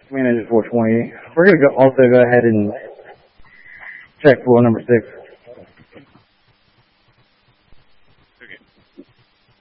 Manager 420. We're going to also go ahead and check floor number 6.